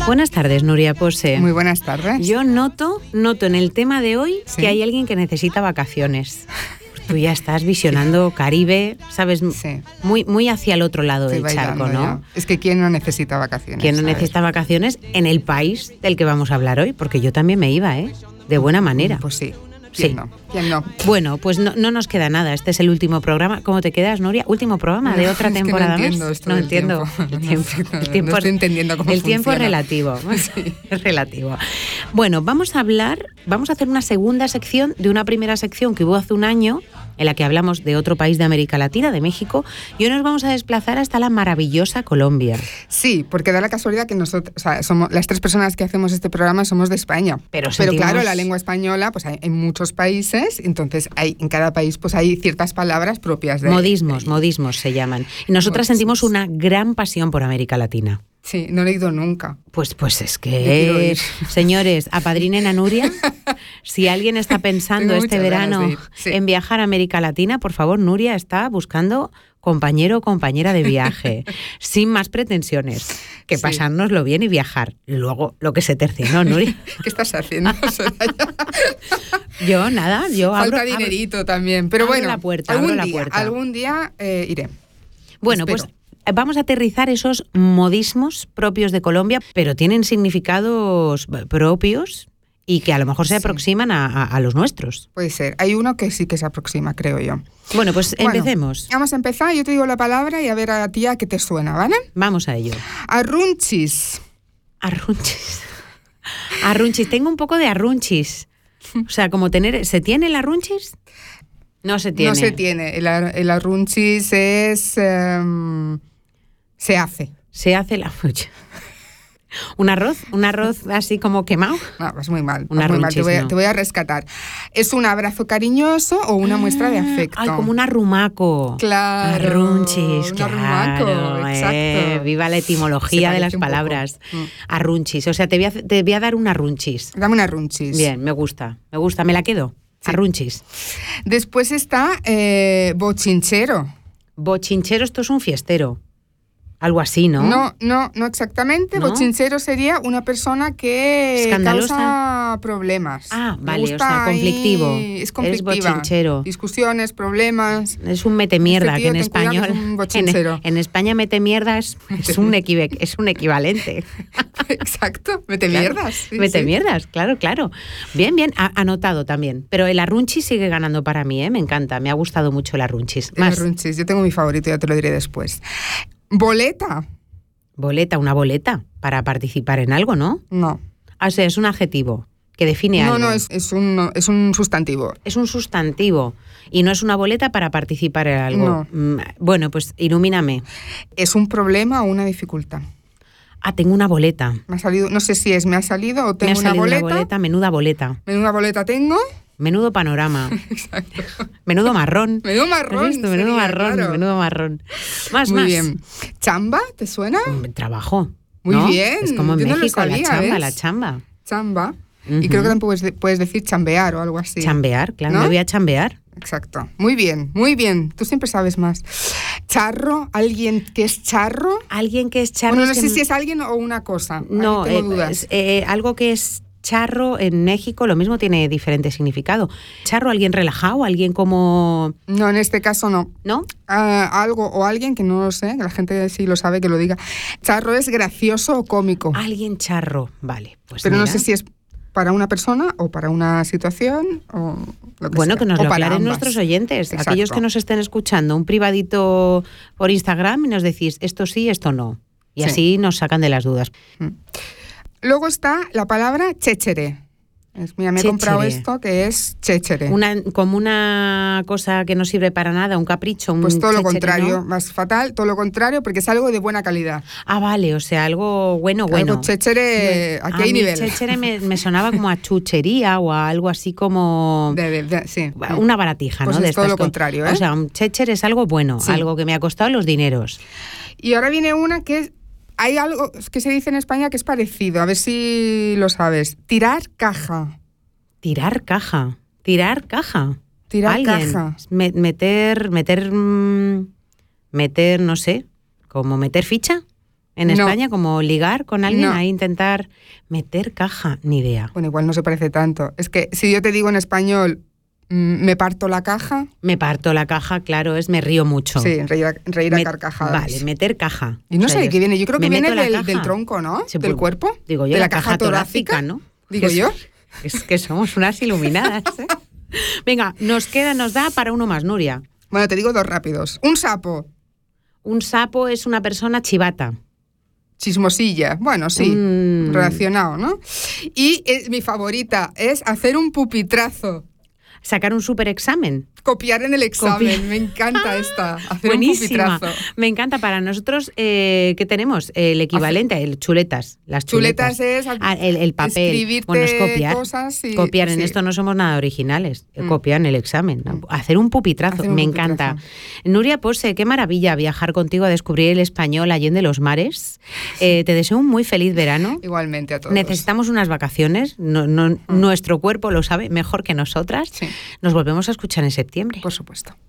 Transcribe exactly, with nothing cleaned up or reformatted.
Buenas tardes, Nuria Pose. Muy buenas tardes. Yo noto, noto en el tema de hoy ¿Sí? que hay alguien que necesita vacaciones. Tú ya estás visionando Caribe, ¿sabes? Sí. Muy, muy hacia el otro lado Estoy del charco, ¿no? Ya. Es que ¿quién no necesita vacaciones? ¿Quién no ¿sabes? necesita vacaciones en el país del que vamos a hablar hoy? Porque yo también me iba, ¿eh? De buena manera. Pues sí. ¿Quién sí. no? ¿Quién no? Bueno, pues no, no nos queda nada. Este es el último programa. ¿Cómo te quedas, Nuria? ¿Último programa de otra es temporada que no entiendo más? Esto no del entiendo. Tiempo. El tiempo, no, el tiempo, no estoy entendiendo cómo El tiempo funciona. es relativo. Sí. Es relativo. Bueno, vamos a hablar, vamos a hacer una segunda sección de una primera sección que hubo hace un año, en la que hablamos de otro país de América Latina, de México, y hoy nos vamos a desplazar hasta la maravillosa Colombia. Sí, porque da la casualidad que nosotros, o sea, somos las tres personas que hacemos este programa somos de España. Pero, Pero sentimos... claro, la lengua española, pues hay en muchos países, entonces hay en cada país pues hay ciertas palabras propias de modismos, de... modismos se llaman. Y nosotras modismos. sentimos una gran pasión por América Latina. Sí, no lo he ido nunca. Pues, pues es que, señores, apadrinen a Nuria. Si alguien está pensando Tengo este verano sí. en viajar a América Latina, por favor, Nuria está buscando compañero o compañera de viaje, sin más pretensiones, que sí. pasárnoslo bien y viajar. Luego, lo que se tercie, ¿no, Nuria? ¿Qué estás haciendo, Soraya? Yo, nada, yo Falta abro... dinerito abro, también, pero abro bueno, la puerta, algún, abro día, la puerta. algún día eh, iré. Bueno, Espero. pues... Vamos a aterrizar esos modismos propios de Colombia, pero tienen significados propios y que a lo mejor se sí. aproximan a, a, a los nuestros. Puede ser. Hay uno que sí que se aproxima, creo yo. Bueno, pues bueno, empecemos. Vamos a empezar. Yo te digo la palabra y a ver a ti a qué te suena, ¿vale? Vamos a ello. Arrunchis. Arrunchis. Arrunchis. Tengo un poco de arrunchis. O sea, como tener... ¿Se tiene el arrunchis? No se tiene. No se tiene. El, el arrunchis es... Um, se hace. Se hace la... ¿Un arroz? ¿Un arroz así como quemado? No, vas muy mal. Un vas muy mal. Te, voy a, no. te voy a rescatar. ¿Es un abrazo cariñoso o una ah, muestra de afecto? Ay, como un arrumaco. Claro. Arrunchis, un claro. arrumaco, exacto. Eh, viva la etimología de las palabras. Mm. Arrunchis. O sea, te voy, a, te voy a dar un arrunchis. Dame un arrunchis. Bien, me gusta. Me gusta. Me la quedo. Sí. Arrunchis. Después está eh, bochinchero. Bochinchero, esto es un fiestero. Algo así, ¿no? No, no, no exactamente. ¿No? Bochinchero sería una persona que causa problemas. Ah, vale, o sea, conflictivo. Ahí, es conflictiva. Es bochinchero. Discusiones, problemas. Es un metemierda, este que en español... Es un bochinchero. En, en España metemierda es, es, un, equive, es un equivalente. Exacto, metemierdas. Claro. Sí, metemierdas, sí. claro, claro. Bien, bien, a, anotado también. Pero el arrunchis sigue ganando para mí, ¿eh? Me encanta, me ha gustado mucho el arrunchis. El Más. arrunchis, yo tengo mi favorito, ya te lo diré después. Boleta. Boleta, una boleta para participar en algo, ¿no? No. O sea, es un adjetivo que define no, algo. No, no, es, es, un, es un sustantivo. Es un sustantivo y no es una boleta para participar en algo. No. Bueno, pues ilumíname. ¿Es un problema o una dificultad? Ah, tengo una boleta. Me ha salido, no sé si es me ha salido o tengo me ha una boleta. Una boleta. Menuda boleta. Menuda boleta tengo. Menudo panorama. Exacto. Menudo marrón. Menudo marrón. Menudo sería, marrón, claro. Menudo marrón. Más, Muy más. bien. ¿Chamba? ¿Te suena? Trabajo. Muy ¿no? bien. Es como en Yo México, no lo sabía, la chamba, ¿ves? la chamba. Chamba. Uh-huh. Y creo que también puedes, puedes decir chambear o algo así. Chambear, claro. ¿No? Me voy a chambear. Exacto. Muy bien, muy bien. Tú siempre sabes más. Charro, alguien que es charro. Alguien que es charro. Bueno, no es sé que... si es alguien o una cosa. No, tengo eh, dudas. Eh, algo que es charro en México, lo mismo tiene diferente significado. Charro, alguien relajado, alguien como... No, en este caso no. ¿No? Uh, algo o alguien que no lo sé, que la gente sí lo sabe, que lo diga. Charro es gracioso o cómico. Alguien charro, vale. Pues Pero mira. no sé si es para una persona o para una situación o lo que bueno, sea. que nos o lo para aclaren ambas. nuestros oyentes, Exacto. Aquellos que nos estén escuchando, un privadito por Instagram y nos decís esto sí, esto no. Y sí. Así nos sacan de las dudas. Mm. Luego está la palabra chéchere. Mira, me he comprado esto que es chéchere. Una, como una cosa que no sirve para nada, un capricho, un Pues todo chéchere, lo contrario, ¿no? Más fatal, todo lo contrario, porque es algo de buena calidad. Ah, vale, o sea, algo bueno, bueno. Algo chéchere, aquí a hay mí nivel. Chéchere me, me sonaba como a chuchería o a algo así como... De, de, de, sí. Una baratija, pues ¿no? Es de todo estas lo contrario, ¿eh? O sea, un chéchere es algo bueno, sí. Algo que me ha costado los dineros. Y ahora viene una que es... Hay algo que se dice en España que es parecido, a ver si lo sabes. Tirar caja. Tirar caja. Tirar caja. Tirar ¿Alguien? caja. Me, meter, meter, mmm, meter, no sé, como meter ficha. en No. España, como ligar con alguien, No. ahí intentar meter caja, ni idea. Bueno, igual no se parece tanto. Es que si yo te digo en español, mm, me parto la caja, Me parto la caja, claro, es me río mucho. sí, reír a, reír a Me- carcajadas. Vale, meter caja. Y no O sea, sé de yo- qué viene. Yo creo que me viene meto la del, caja. del tronco, ¿no? Sí, del pues, cuerpo. Digo yo, de la, la caja torácica, ¿no? Digo Es- yo. Es que somos unas iluminadas, ¿eh? Venga, nos queda, nos da para uno más, Nuria. Bueno, te digo dos rápidos. Un sapo, Un sapo es una persona chivata. chismosilla. Bueno, sí, Mm. relacionado, ¿no? Y eh, mi favorita es hacer un pupitrazo. Sacar un super examen. Copiar en el examen. Copi- Me encanta esta. Hacer Buenísima. un pupitrazo. Me encanta. Para nosotros, eh, ¿qué tenemos? El equivalente, el chuletas. Las chuletas. Chuletas es Ah, el, el papel. escribirte Bueno, es copiar. cosas y- copiar. En sí. esto no somos nada originales. Mm. Copiar en el examen. ¿no? Hacer un pupitrazo. Hacer un Me pupitrazo. encanta. Nuria Pose, qué maravilla viajar contigo a descubrir el español allende los mares. Eh, te deseo un muy feliz verano. Igualmente a todos. Necesitamos unas vacaciones. No, no, Nuestro cuerpo lo sabe mejor que nosotras. Sí. Nos volvemos a escuchar en septiembre. Por supuesto.